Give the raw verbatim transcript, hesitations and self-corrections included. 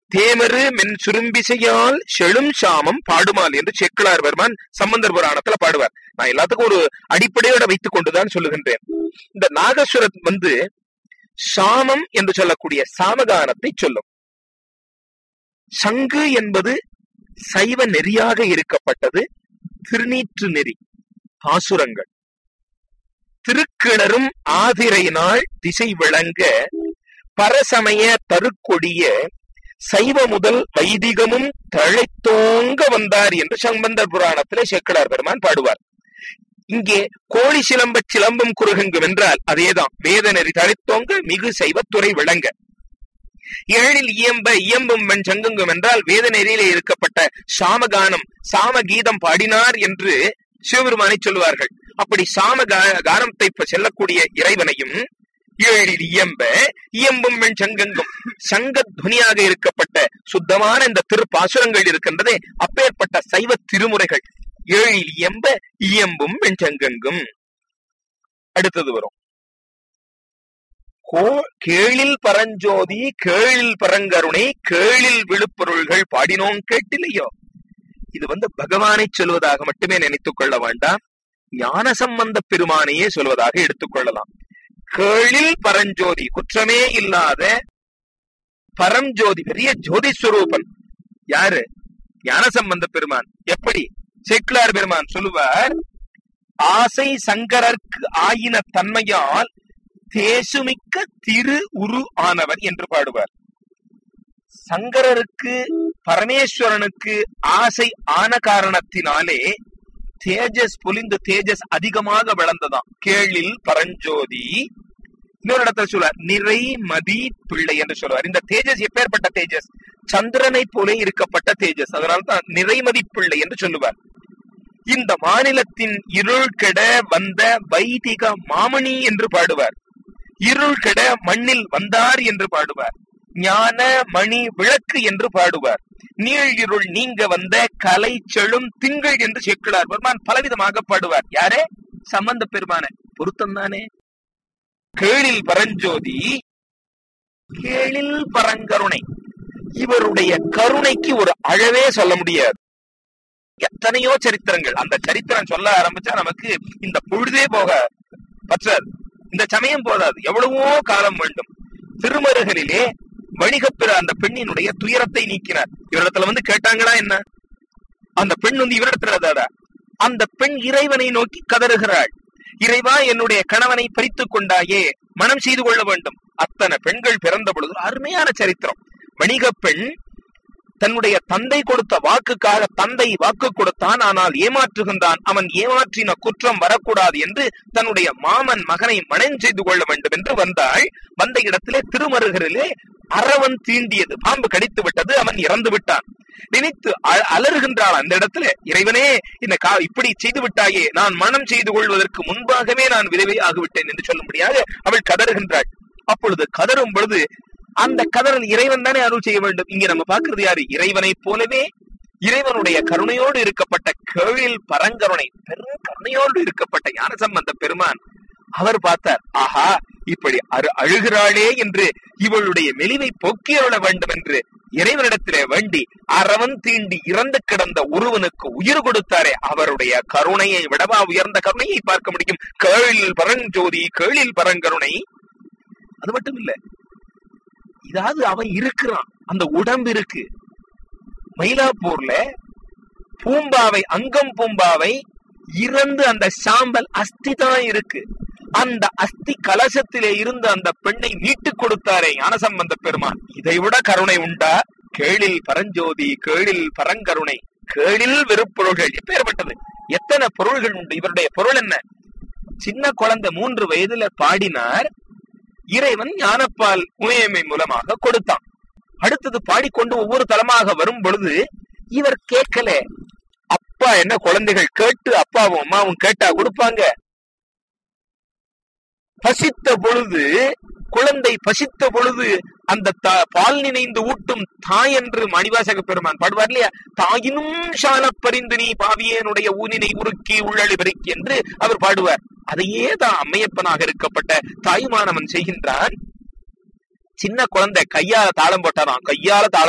தேமரு மென் சுரும்பிசையால் செழும் சாமம் பாடுமால் என்று சேக்கிழார் பெருமான் சம்பந்தர் புராணத்துல பாடுவார். நான் எல்லாத்துக்கும் ஒரு அடிப்படையோட வைத்துக் கொண்டுதான் சொல்லுகின்றேன். இந்த நாகஸ்வரம் வந்து சாமம் என்று சொல்லக்கூடிய சாமகானத்தை சொல்லும். சங்கு என்பது சைவ நெறியாக இருக்கப்பட்டது திருநீற்று நெறி பாசுரங்கள். திருக்கிணறும் ஆதிரை நாள் திசை விளங்க பரசமய தருக்கொடிய சைவ முதல் வைதிகமும் தழைத்தோங்க வந்தார் என்று சம்பந்தர் புராணத்திலே சேக்கிழார் பெருமான் பாடுவார். இங்கே கோழி சிலம்ப சிலம்பம் குறுகுங்கும் என்றால் அதேதான். வேத நெறி தழைத்தோங்க மிகு சைவத்துறை விளங்க. ஏழில் இயம்ப இயம்பும் வெண் சங்குங்கும் என்றால் வேத நெறியிலே இருக்கப்பட்ட சாமகானம் சாமகீதம் பாடினார் என்று சிவபெருமானை சொல்லுவார்கள். அப்படி சாம கானத்தை செல்லக்கூடிய இறைவனையும் ஏழில் இயம்ப இயம்பும் வெண் சங்கங்கும் சங்க துனியாக இருக்கப்பட்ட சுத்தமான இந்த திருப்பாசுரங்கள் இருக்கின்றதே அப்பேற்பட்ட சைவ திருமுறைகள். ஏழில் இயம்ப இயம்பும் வெண் சங்கங்கும். அடுத்தது வரும் கேளில் பரஞ்சோதி கேளில் பரங்கருணை கேளில் விழுப்பொருள்கள் பாடினோம் கேட்டிலையோ. இது வந்து பகவானை சொல்வதாக மட்டுமே நினைத்துக் கொள்ள வேண்டாம், ஞான சம்பந்த பெருமானையே சொல்வதாக எடுத்துக் கொள்ளலாம். கேளில் பரஞ்சோதி குற்றமே இல்லாத பரஞ்சோதி பெரிய ஜோதி ஸ்வரூபன் யாரு? ஞான சம்பந்த பெருமான். எப்படி? சேக்கிழார் பெருமான் சொல்லுவார், ஆசை சங்கரர்க்கு ஆயின தன்மையால் தேசுமிக்க திரு உரு ஆனவர் என்று பாடுவார். சங்கரருக்கு பரமேஸ்வரனுக்கு ஆசை ஆன காரணத்தினாலே தேஜஸ் பொலிந்து தேஜஸ் அதிகமாக வளர்ந்ததாம். கேளில் பரஞ்சோதி. இன்னொரு இடத்துல சொல்லுவார் நிறை மதி பிள்ளை என்று சொல்லுவார். இந்த தேஜஸ் எப்பேற்பட்ட தேஜஸ்? சந்திரனை போல இருக்கப்பட்ட தேஜஸ். அதனால்தான் நிறைமதி பிள்ளை என்று சொல்லுவார். இந்த மாநிலத்தின் இருள் கெட வந்த வைதிக மாமணி என்று பாடுவார். இருள் கெட மண்ணில் வந்தார் என்று பாடுவார். ஞான மணி விளக்கு என்று பாடுவார். நீள் இருள் நீங்க வந்த கலை செழும் திங்கள் என்று சேக்கிழார் பெருமான் பலவிதமாக பாடுவார். யாரே? சம்பந்த பெருமான. பொருத்தம் தானே. கேளில் பரஞ்சோதி கேளில் பரங்கருணை. இவருடைய கருணைக்கு ஒரு அளவே சொல்ல முடியாது. எத்தனையோ சரித்திரங்கள். அந்த சரித்திரம் சொல்ல ஆரம்பிச்சா நமக்கு இந்த பொழுதே போக பற்றாது, இந்த சமயம் போதாது, எவ்வளவோ காலம் வேண்டும். திருமருகலிலே வணிகப்பிற அந்த பெண்ணினுடைய துயரத்தை நீக்கினார். இவரிடத்துல வந்து கேட்டாங்களா என்ன? அந்த பெண் வந்து இவரிடத்துல அந்த பெண் இறைவனை நோக்கி கதறுகிறாள். இறைவா, என்னுடைய கணவனை பறித்து கொண்டாயே, மனம் செய்து கொள்ள வேண்டும். அத்தனை பெண்கள் பிறந்த பொழுது அருமையான சரித்திரம். வணிக பெண் தன்னுடைய தந்தை கொடுத்த வாக்குக்காக தந்தை வாக்கு கொடுத்தான், ஆனால் ஏமாற்றுகின்றான். அவன் ஏமாற்றின குற்றம் வரக்கூடாது என்று தன்னுடைய மாமன் மகனை மனம் செய்து கொள்ள வேண்டும் என்று வந்தாள். வந்த இடத்திலே திருமருகரிலே அரவன் தீண்டியது, பாம்பு கடித்து விட்டது, அவன் இறந்து விட்டான். நினைத்து அலறுகின்றாள் அந்த இடத்துல, இறைவனே, இந்த கா இப்படி செய்து விட்டாயே, நான் மனம் செய்து கொள்வதற்கு முன்பாகவே நான் விதவை ஆகிவிட்டேன் என்று சொல்லும்படியாக அவள் கதறுகின்றாள். அப்பொழுது கதறும் பொழுது அந்த கதறல் இறைவன் தானே அருள் செய்ய வேண்டும். இங்க நம்ம பாக்குறது யாரு? இறைவனை போலவே இறைவனுடைய கருணையோடு இருக்கப்பட்ட கேளில் பரங்கருணை, பெரும் கருணையோடு இருக்கப்பட்ட ஞான சம்பந்த பெருமான். அவர் பார்த்தார், ஆஹா, இப்படி அரு அழுகிறாளே என்று இவளுடைய மெலிவை போக்கி அருள வேண்டும் என்று இறைவனிடத்திலே வேண்டி அரவன் தீண்டி இறந்து கிடந்த ஒருவனுக்கு உயிர் கொடுத்தாரே, அவருடைய கருணையை விடவா உயர்ந்த கருணையை பார்க்க முடியும்? கேளில் பரஞ்சோதி கேளில் பரங்கருணை. அது மட்டும் இல்ல, இதாவது அவன் இருக்கிறான், அந்த உடம்பு இருக்கு. மயிலாப்பூர்ல பூம்பாவை, அங்கம் பூம்பாவை இறந்து அந்த சாம்பல் அஸ்தி தான் இருக்கு. அந்த அஸ்தி கலசத்திலே இருந்து அந்த பெண்ணை மீட்டு கொடுத்தாரே ஞானசம்பந்த பெருமான். இதை விட கருணை உண்டா? கேளில் பரஞ்சோதி கேளில் பரங்கருணை. கேளில் வெறுப்பொருள்கள் எப்பேற்பட்டது, எத்தனை பொருள்கள் உண்டு. இவருடைய பொருள் என்ன? சின்ன குழந்தை மூன்று வயதுல பாடினார், இறைவன் ஞானப்பால் உமையமை மூலமாக கொடுத்தான். அடுத்தது பாடிக்கொண்டு ஒவ்வொரு தலமாக வரும் பொழுது இவர் கேட்கல. அப்பா என்ன குழந்தைகள் கேட்டு அப்பாவும் அம்மாவும் கேட்டா கொடுப்பாங்க? பசித்த பொழுது, குழந்தை பசித்த பொழுது அந்த பால் நினைந்து ஊட்டும் தாய் என்று மணிவாசக பெருமான் பாடுவார் இல்லையா? தாயினும் சால பரிந்து நீ பாவியனுடைய ஊனினை உருக்கி உள்ளழி பெருக்கி என்று அவர் பாடுவார். அதையே தான் அம்மையப்பனாக இருக்கப்பட்ட தாயுமானவன் செய்கின்றான். சின்ன குழந்தை கையால தாளம் போட்டாராம், கையால தாளம்